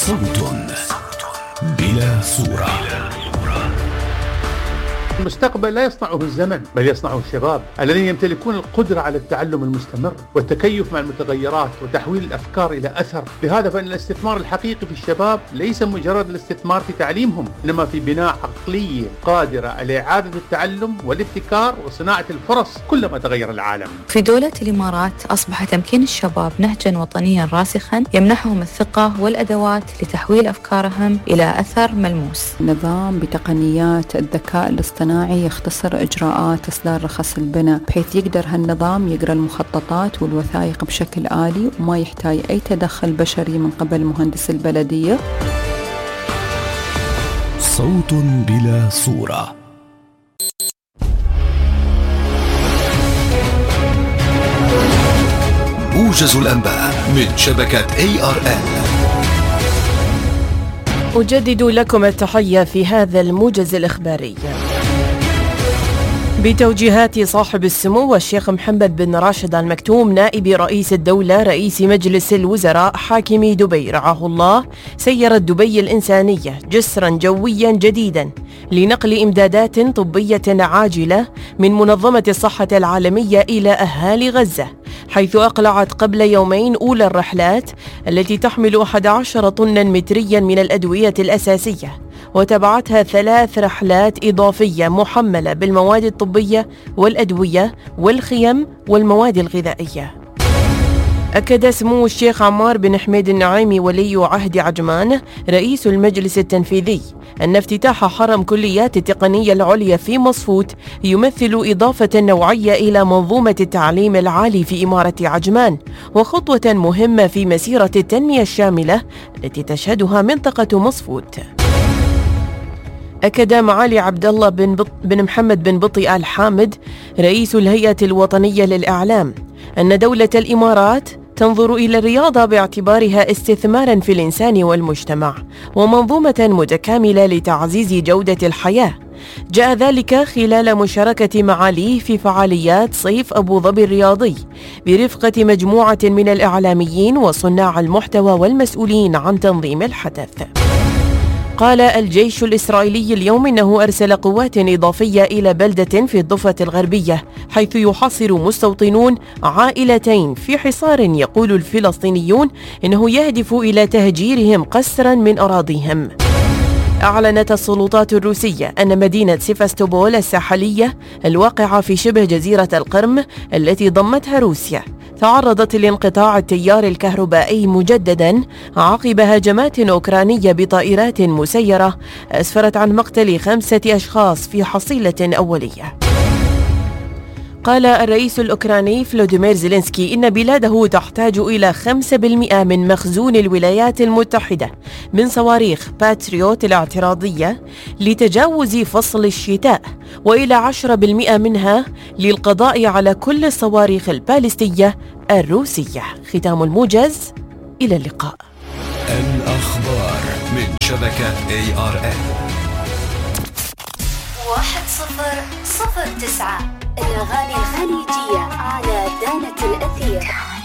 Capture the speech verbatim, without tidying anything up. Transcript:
صوت بلا صورة. المستقبل لا يصنعه الزمن بل يصنعه الشباب الذين يمتلكون القدرة على التعلم المستمر والتكيف مع المتغيرات وتحويل الأفكار إلى أثر. لهذا فإن الاستثمار الحقيقي في الشباب ليس مجرد الاستثمار في تعليمهم، إنما في بناء عقلية قادرة على إعادة التعلم والابتكار وصناعة الفرص كلما تغير العالم. في دولة الإمارات أصبح تمكين الشباب نهجا وطنيا راسخا يمنحهم الثقة والأدوات لتحويل أفكارهم إلى أثر ملموس. نظام بتقنيات الذكاء الاصطناعي يختصر إجراءات إصدار رخص البناء، بحيث يقدر هالنظام يقرأ المخططات والوثائق بشكل آلي وما يحتاج أي تدخل بشري من قبل مهندس البلدية. صوت بلا صورة. موجز الأنباء من شبكة إيه آر إن. أجدد لكم التحية في هذا الموجز الإخباري بتوجيهات صاحب السمو الشيخ محمد بن راشد آل مكتوم نائب رئيس الدولة رئيس مجلس الوزراء حاكم دبي رعاه الله. سيرت دبي الإنسانية جسرا جويا جديدا لنقل إمدادات طبية عاجلة من منظمة الصحة العالمية إلى أهالي غزة، حيث أقلعت قبل يومين أولى الرحلات التي تحمل أحد عشر طنا متريا من الأدوية الأساسية، وتبعتها ثلاث رحلات إضافية محملة بالمواد الطبية والأدوية والخيم والمواد الغذائية. أكد سمو الشيخ عمار بن حميد النعيمي ولي عهد عجمان رئيس المجلس التنفيذي أن افتتاح حرم كليات التقنية العليا في مصفوت يمثل إضافة نوعية إلى منظومة التعليم العالي في إمارة عجمان، وخطوة مهمة في مسيرة التنمية الشاملة التي تشهدها منطقة مصفوت. أكد معالي عبد الله بن, بط... بن محمد بن بطي آل حامد رئيس الهيئة الوطنية للإعلام أن دولة الإمارات تنظر إلى الرياضة باعتبارها استثماراً في الإنسان والمجتمع ومنظومة متكاملة لتعزيز جودة الحياة. جاء ذلك خلال مشاركة معاليه في فعاليات صيف أبو ظبي الرياضي برفقة مجموعة من الإعلاميين وصناع المحتوى والمسؤولين عن تنظيم الحدث. قال الجيش الإسرائيلي اليوم إنه أرسل قوات إضافية إلى بلدة في الضفة الغربية، حيث يحاصر مستوطنون عائلتين في حصار يقول الفلسطينيون إنه يهدف إلى تهجيرهم قسرا من أراضيهم. أعلنت السلطات الروسية أن مدينة سيفاستوبول الساحلية الواقعة في شبه جزيرة القرم التي ضمتها روسيا تعرضت لانقطاع التيار الكهربائي مجددا عقب هجمات أوكرانية بطائرات مسيرة أسفرت عن مقتل خمسة أشخاص في حصيلة أولية. قال الرئيس الأوكراني فلوديمير زيلينسكي إن بلاده تحتاج إلى خمسة بالمئة من مخزون الولايات المتحدة من صواريخ باتريوت الاعتراضية لتجاوز فصل الشتاء، وإلى عشرة بالمئة منها للقضاء على كل الصواريخ البالستية الروسية. ختام الموجز، إلى اللقاء. الأخبار من شبكة إيه آر إن. واحد صفر صفر تسعة الأغاني الخليجية على دانة الأثير.